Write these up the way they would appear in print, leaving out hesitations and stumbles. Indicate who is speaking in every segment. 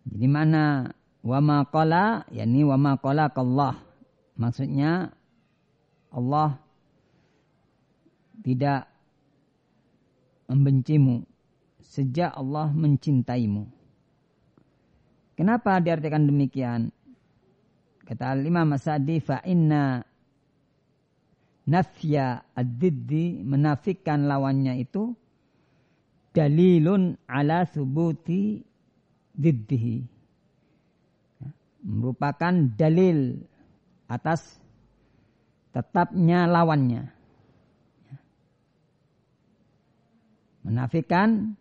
Speaker 1: Jadi mana wa ma qala, yakni wa ma qala kallah. Maksudnya Allah tidak membencimu sejak Allah mencintaimu. Kenapa diartikan demikian? Kata Imam As-Sa'di, fa inna nafya ad-diddi, menafikan lawannya itu dalilun ala thubuti diddihi, merupakan dalil atas tetapnya lawannya. Menafikan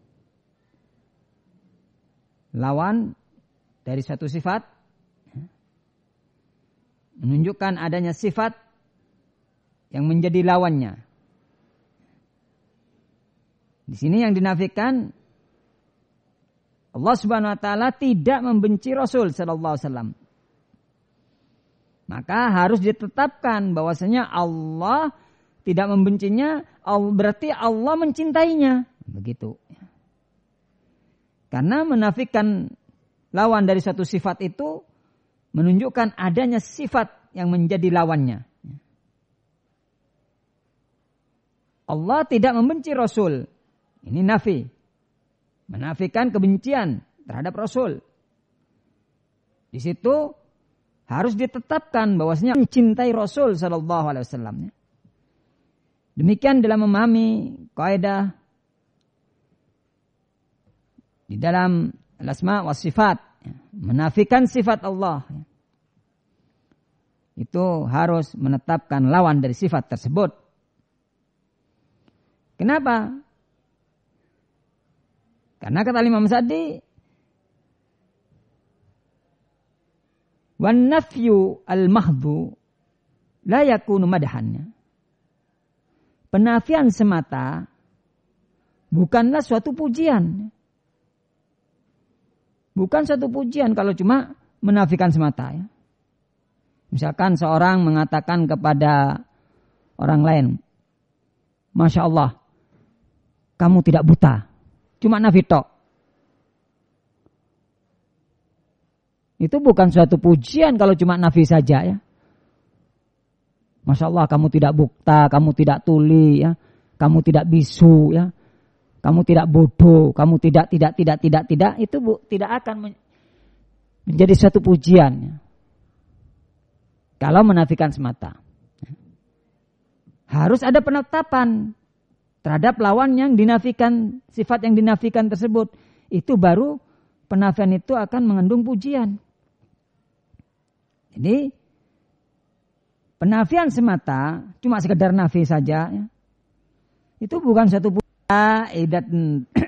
Speaker 1: lawan dari satu sifat menunjukkan adanya sifat yang menjadi lawannya. Di sini yang dinafikan, Allah Subhanahu wa taala tidak membenci Rasul sallallahu alaihi wasallam. Maka harus ditetapkan bahwasanya Allah tidak membencinya, berarti Allah mencintainya. Begitu. Karena menafikan lawan dari satu sifat itu menunjukkan adanya sifat yang menjadi lawannya. Allah tidak membenci Rasul. Ini nafi. Menafikan kebencian terhadap Rasul. Di situ harus ditetapkan bahwasanya mencintai Rasul sallallahu alaihi wasallam. Demikian dalam memahami kaidah di dalam al-asma wa sifat. Menafikan sifat Allah itu harus menetapkan lawan dari sifat tersebut. Kenapa? Karena kata Imam Sa'di, wan nafyu al-mahdhu la yakunu madhan. Penafian semata bukanlah suatu pujian. Bukan suatu pujian kalau cuma menafikan semata. Ya. Misalkan seorang mengatakan kepada orang lain, Masya Allah, kamu tidak buta. Cuma nafi tok. Itu bukan suatu pujian kalau cuma nafi saja. Ya. Masya Allah, kamu tidak buta, kamu tidak tuli, ya. Kamu tidak bisu, ya. Kamu tidak bodoh, kamu tidak, itu tidak akan menjadi suatu pujian. Kalau menafikan semata. Harus ada penetapan terhadap lawan yang dinafikan, sifat yang dinafikan tersebut. Itu baru penafian itu akan mengandung pujian. Jadi, penafian semata, cuma sekedar nafi saja, ya. Itu bukan suatu pujian.